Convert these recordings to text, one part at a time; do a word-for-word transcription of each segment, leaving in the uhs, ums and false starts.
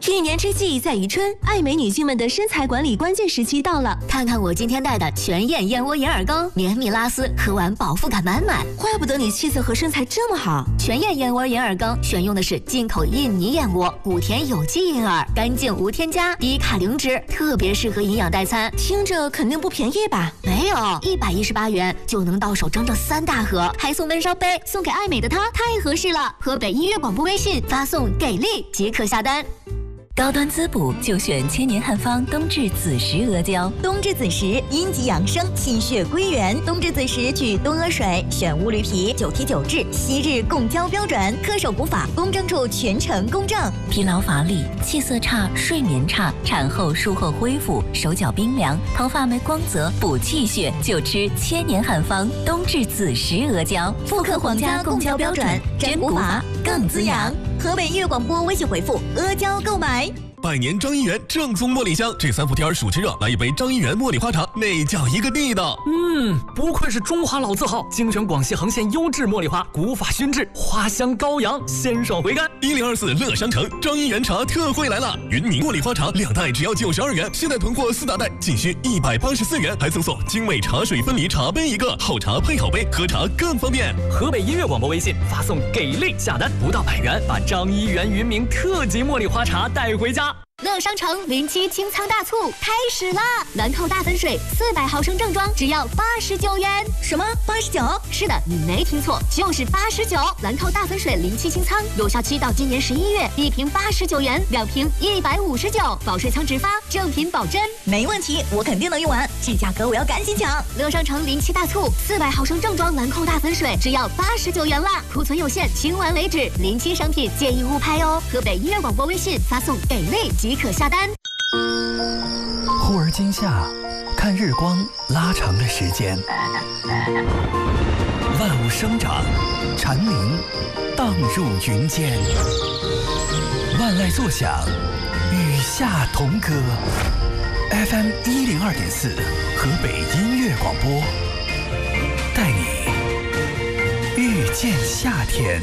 一年之计在于春，爱美女性们的身材管理关键时期到了。 看看我今天带的全燕燕窝银耳羹，绵密拉丝，喝完饱腹感满满。 怪不得你气色和身材这么好。 全燕燕窝银耳羹选用的是进口印尼燕窝，谷田有机银耳，干净无添加，低卡零脂，特别适合营养代餐。 听着肯定不便宜吧？ 没有，一百一十八元就能到手整整三大盒，还送温烧杯，送给爱美的她太合适了。河北音乐广播微信发送“给力”即可下单。 高端滋补就选千年汉方冬至子时阿胶。 冬至子时，阴极养生，气血归元。冬至子时取冬阿水，选乌驴皮，九提九制，昔日供胶标准，恪守古法，公证处全程公证。 疲劳乏力、气色差、睡眠差，产后术后恢复，手脚冰凉，头发没光泽，补气血就吃千年汉方冬至子时阿胶， 复刻皇家供胶标准，真古法更滋养。河北音乐广播微信回复阿胶购买。 百年张一元正宗茉莉香，这三伏天暑吃热，来一杯张一元茉莉花茶，那叫一个地道。 嗯，不愧是中华老字号，精选广西横县优质茉莉花，古法熏制，花香高扬，鲜爽回甘。 一零二四乐商城张一元茶特惠来了，云茗茉莉花茶两袋只要九十二元，现在囤货四大袋仅需一百八十四元，还赠送精美茶水分离茶杯一个，好茶配好杯，喝茶更方便。 河北音乐广播微信发送给力下单，不到百元把张一元云茗特级茉莉花茶带回家。 乐商城零七清仓大促开始啦！兰蔻大粉水四百毫升正装只要八十九元。 什么？八十九？ 是的，你没听错，就是八十九。兰蔻大粉水零七清仓，有效期到今年十一月，一瓶八十九元，两瓶一百五十九，保税仓直发，正品保真。 没问题，我肯定能用完，这价格我要赶紧抢！ 乐商城零七大促，四百毫升正装兰蔻大粉水只要八十九元啦，库存有限，清完为止。零七商品建议勿拍哦。河北音乐广播微信发送给力即可下单。 忽而今夏，看日光拉长了时间，万物生长，蝉鸣荡入云间，万籁作响，与夏同歌。F M 一零二点四，河北音乐广播，带你遇见夏天。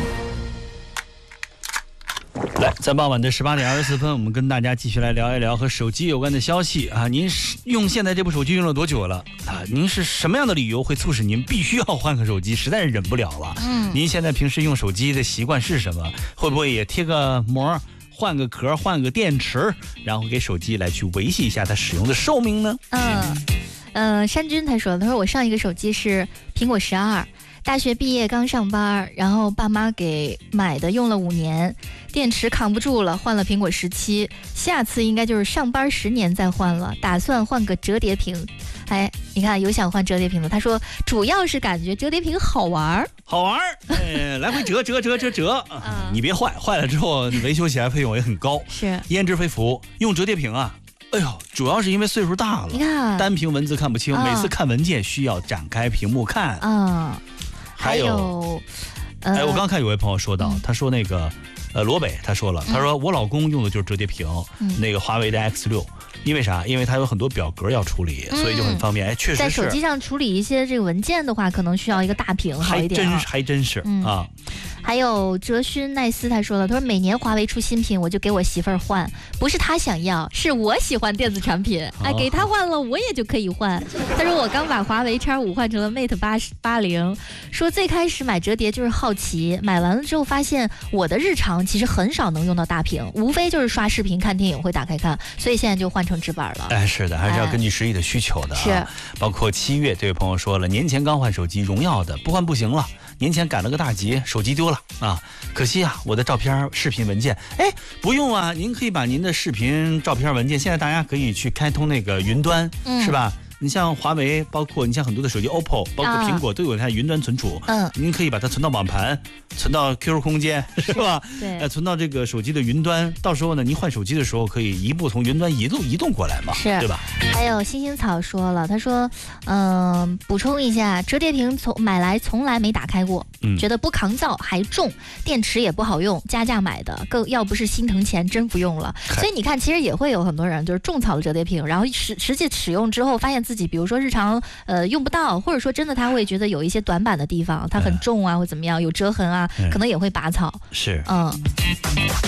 来，在傍晚的十八点二十四分，我们跟大家继续来聊一聊和手机有关的消息啊。您用现在这部手机用了多久了啊？您是什么样的理由会促使您必须要换个手机？实在是忍不了了。嗯，您现在平时用手机的习惯是什么？会不会也贴个膜，换个壳，换个电池，然后给手机来去维系一下它使用的寿命呢？ 嗯，呃，山君他说，他说我上一个手机是苹果十二。大学毕业刚上班，然后爸妈给买的用了五年，电池扛不住了，换了苹果十七。下次应该就是上班十年再换了，打算换个折叠屏。哎，你看有想换折叠屏的，他说主要是感觉折叠屏好玩， 好玩，哎，来回折折折折折，啊、你别坏，坏了之后维修起来费用也很高， 是焉知非福。用折叠屏啊。哎呦，主要是因为岁数大了， 你看单屏文字看不清，啊、每次看文件需要展开屏幕看。 啊，还有， 呃、哎，我刚看有位朋友说到，嗯、他说那个，呃，罗北他说了，嗯、他说我老公用的就是折叠屏，嗯、那个华为的 X 六。因为啥？因为它有很多表格要处理，嗯、所以就很方便。哎，确实是。 在手机上处理一些这个文件的话，可能需要一个大屏好一点、啊。 还真还真是、嗯、啊。 还有哲勋奈斯他说了，他说每年华为出新品，我就给我媳妇儿换，不是他想要，是我喜欢电子产品，哦、哎，给他换了，我也就可以换。他说我刚把华为 X 五换成了 Mate 八八零，说最开始买折叠就是好奇，买完了之后发现我的日常其实很少能用到大屏，无非就是刷视频、看电影会打开看，所以现在就换成直板了。 哎，是的，还是要根据实际的需求的、啊。 是， 包括七月这位朋友说了，年前刚换手机，荣耀的，不换不行了。年前赶了个大集，手机丢了啊，可惜啊，我的照片、视频文件，哎，不用啊，您可以把您的视频、照片、文件，现在大家可以去开通那个云端，嗯、是吧？你像华为，包括你像很多的手机 O P P O， 包括苹果都有它云端存储，嗯，您可以把它存到网盘，存到 Q Q 空间，是吧？ 对， 呃，存到这个手机的云端，到时候呢，您换手机的时候可以一步从云端移动移动过来嘛， 是， 对吧？ 还有星星草说了，他说，嗯、呃，补充一下，折叠屏从买来从来没打开过，嗯，觉得不抗造还重，电池也不好用，加价买的，更要不是心疼钱，真不用了。所以你看，其实也会有很多人就是种草了折叠屏，然后实实际使用之后，发现自己比如说日常呃用不到，或者说真的他会觉得有一些短板的地方，它很重啊，或怎么样有折痕啊，可能也会拔草。 是， 嗯。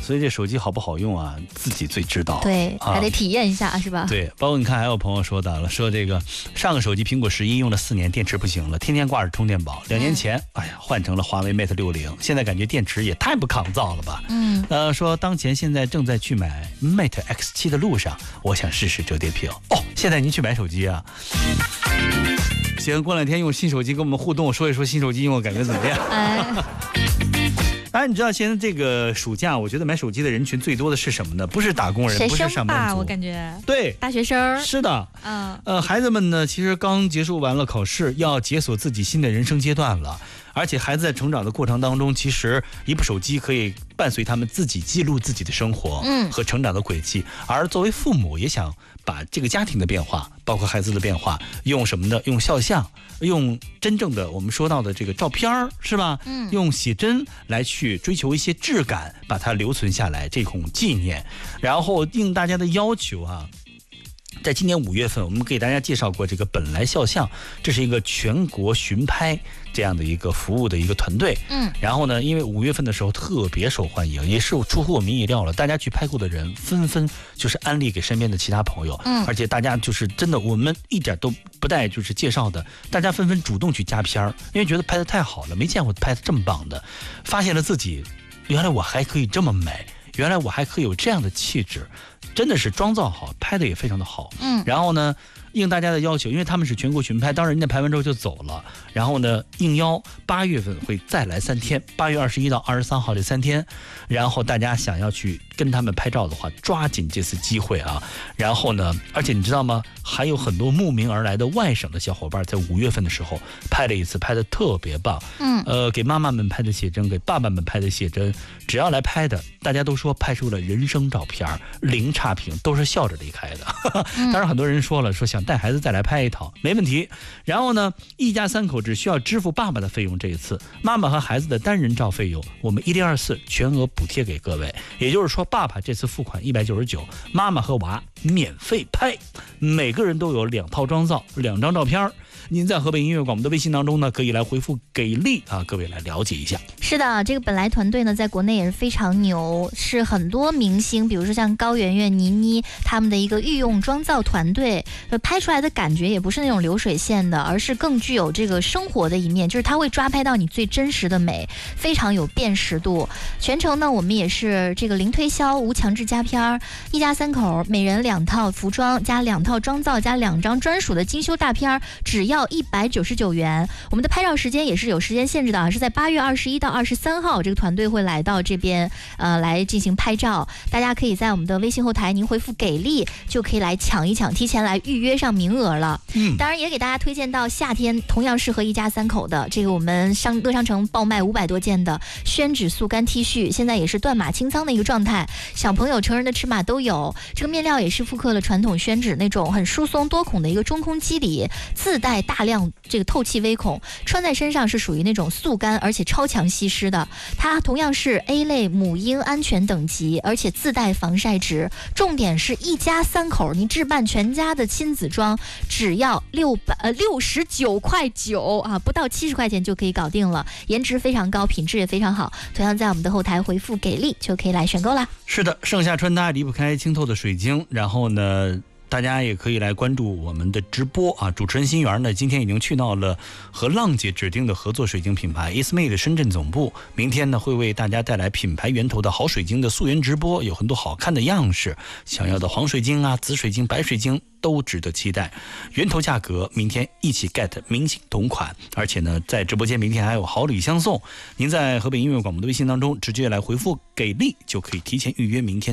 所以这手机好不好用啊，自己最知道。 对，还得体验一下、啊、是吧？ 对，包括你看还有朋友说到了，说这个上个手机苹果十一用了四年，电池不行了，天天挂着充电宝。两年前，哎呀，换成了华为 Mate 六零，现在感觉电池也太不抗造了吧？嗯，呃，说当前现在正在去买 Mate X 七的路上，我想试试折叠屏。哦，现在您去买手机啊？行，过两天用新手机跟我们互动，说一说新手机用感觉怎么样？哎。当然，你知道现在这个暑假，我觉得买手机的人群最多的是什么呢？不是打工人，不是上班族， 我感觉对， 大学生是的， 嗯， 呃，孩子们呢，其实刚结束完了考试，要解锁自己新的人生阶段了。而且孩子在成长的过程当中，其实一部手机可以伴随他们自己记录自己的生活，嗯，和成长的轨迹。而作为父母，也想把这个家庭的变化，包括孩子的变化，用什么呢？用肖像，用真正的我们说到的这个照片，是吧？嗯，用写真来去追求一些质感，把它留存下来，这种纪念。然后应大家的要求啊。在今年五月份，我们给大家介绍过这个本来肖像，这是一个全国巡拍这样的一个服务的一个团队。嗯，然后呢，因为五月份的时候特别受欢迎，也是出乎我们意料了。大家去拍过的人纷纷就是安利给身边的其他朋友。嗯，而且大家就是真的，我们一点都不带就是介绍的，大家纷纷主动去加片儿，因为觉得拍得太好了，没见过拍得这么棒的，发现了自己原来我还可以这么美，原来我还可以有这样的气质。真的是妆造好，拍的也非常的好。嗯，然后呢，应大家的要求，因为他们是全国巡拍，当然人家拍完之后就走了。然后呢，应邀八月份会再来三天，八月二十一到二十三号这三天。然后大家想要去跟他们拍照的话，抓紧这次机会啊！然后呢，而且你知道吗？还有很多慕名而来的外省的小伙伴，在五月份的时候拍了一次，拍的特别棒。嗯，呃，给妈妈们拍的写真，给爸爸们拍的写真，只要来拍的，大家都说拍出了人生照片，零差评，都是笑着离开的。当然，很多人说了，说想带孩子再来拍一套，没问题。然后呢，一家三口只需要支付爸爸的费用，这一次妈妈和孩子的单人照费用，我们一零二四全额补贴给各位。也就是说，爸爸这次付款一百九十九，妈妈和娃免费拍，每个人都有两套妆造，两张照片。您在河北音乐广播的微信当中呢，可以来回复给力啊，各位来了解一下。 是的，这个本来团队呢，在国内也是非常牛，是很多明星，比如说像高圆圆、倪妮他们的一个御用妆造团队，拍出来的感觉也不是那种流水线的，而是更具有这个生活的一面，就是它会抓拍到你最真实的美，非常有辨识度。全程呢，我们也是这个零推销、无强制加片，一家三口每人两套服装加两套妆造加两张专属的精修大片，只要要一百九十九元。我们的拍照时间也是有时间限制的啊，是在八月二十一到二十三号，这个团队会来到这边呃来进行拍照。大家可以在我们的微信后台您回复给力，就可以来抢一抢，提前来预约上名额了。嗯，当然也给大家推荐到夏天同样适合一家三口的这个我们商乐商城爆卖五百多件的宣纸速干 T 恤，现在也是断码清仓的一个状态，小朋友成人的尺码都有。这个面料也是复刻了传统宣纸那种很疏松多孔的一个中空肌理，自带大量这个透气微孔，穿在身上是属于那种速干而且超强吸湿的。它同样是 A 类母婴安全等级，而且自带防晒值。重点是一家三口，你置办全家的亲子装，只要六百呃六十九块九啊，不到七十块钱就可以搞定了，颜值非常高，品质也非常好。同样在我们的后台回复给力就可以来选购啦。 是的，盛夏穿搭离不开清透的水晶，然后呢大家也可以来关注我们的直播啊！主持人心源呢，今天已经去到了和浪姐指定的合作水晶品牌 Ismay 的深圳总部，明天呢会为大家带来品牌源头的好水晶的溯源直播，有很多好看的样式，想要的黄水晶啊、紫水晶、白水晶都值得期待。源头价格明天一起 get 明星同款，而且呢在直播间明天还有好礼相送。您在河北音乐广播的微信当中直接来回复给力，就可以提前预约明天